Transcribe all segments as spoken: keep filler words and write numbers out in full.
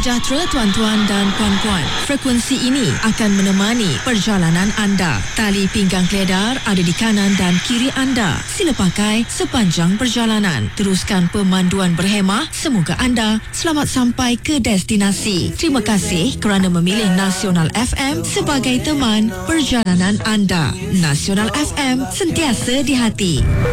sejahtera tuan-tuan dan puan-puan. Frekuensi ini akan menemani perjalanan anda. Tali pinggang keledar ada di kanan dan kiri anda. Sila pakai sepanjang perjalanan. Teruskan pemanduan berhemah. Semoga anda selamat sampai ke destinasi. Terima kasih kerana memilih Nasional F M sebagai teman perjalanan anda. Nasional F M, sentiasa di hati.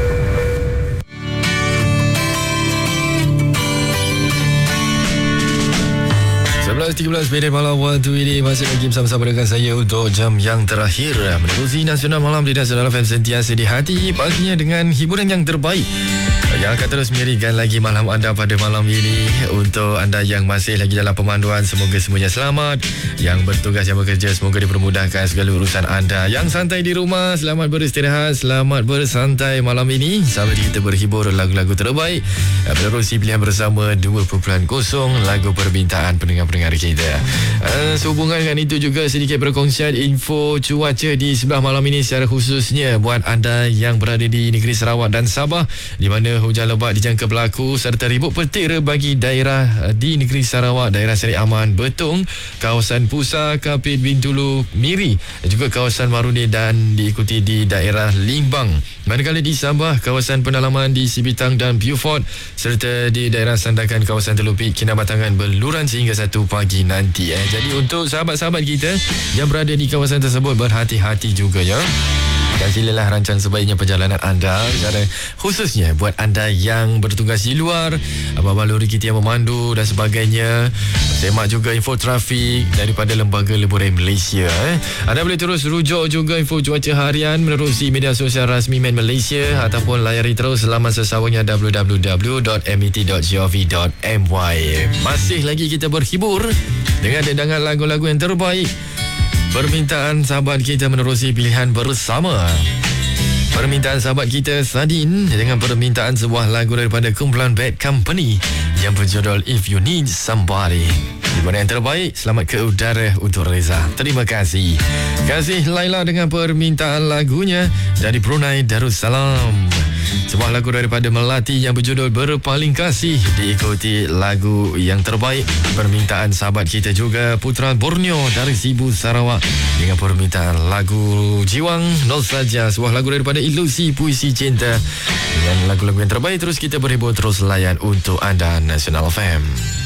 sebelas tiga belas minit malam waktu ini masih lagi bersama-sama dengan saya untuk jam yang terakhir menerusi Nasional Malam di Nasional F M, sentiasa di hati, pastinya dengan hiburan yang terbaik yang akan terus menjadikan lagi malam anda pada malam ini. Untuk anda yang masih lagi dalam pemanduan, semoga semuanya selamat. Yang bertugas, yang bekerja, semoga dipermudahkan segala urusan anda. Yang santai di rumah, selamat beristirahat, selamat bersantai malam ini sambil kita berhibur lagu-lagu terbaik menerusi pilihan bersama dua titik kosong lagu permintaan pendengar-pendengar kita. Uh, sehubungan dengan itu juga sedikit perkongsian info cuaca di sebelah malam ini, secara khususnya buat anda yang berada di negeri Sarawak dan Sabah, di mana hujan lebat dijangka berlaku serta ribut petir bagi daerah di negeri Sarawak, daerah Seri Aman, Betong, kawasan Pusa, Kapit, Bintulu, Miri dan juga kawasan Maruni, dan diikuti di daerah Limbang. Manakala di Sabah, kawasan pendalaman di Sibitang dan Beaufort serta di daerah Sandakan, kawasan Telupik, Kinabatangan, Beluran sehingga satu pagi nanti. Eh. Jadi untuk sahabat-sahabat kita yang berada di kawasan tersebut, berhati-hati juga ya. Dan silalah rancang sebaiknya perjalanan anda, secara khususnya buat anda yang bertugas di luar, abang-abang lori kita yang memandu dan sebagainya. Semak juga info trafik daripada Lembaga Leburan Malaysia. Eh. Anda boleh terus rujuk juga info cuaca harian menerusi media sosial rasmi Men Malaysia ataupun layari terus laman sesawangnya w w w dot m e t dot gov dot m y. Masih lagi kita berhibur dengan dendangan lagu-lagu yang terbaik. Permintaan sahabat kita menerusi pilihan bersama. Permintaan sahabat kita Sadin dengan permintaan sebuah lagu daripada kumpulan Bad Company yang berjudul If You Need Somebody. Di mana yang terbaik, selamat ke udara untuk Reza. Terima kasih. Kasih Laila dengan permintaan lagunya dari Brunei Darussalam. Sebuah lagu daripada Melati yang berjudul Berpaling Kasih, diikuti lagu yang terbaik permintaan sahabat kita juga Putra Borneo dari Sibu Sarawak dengan permintaan lagu Jiwang Nol Saja, sebuah lagu daripada Ilusi Puisi Cinta. Dengan lagu-lagu yang terbaik terus kita berhibur, terus layan untuk anda Nasional F M.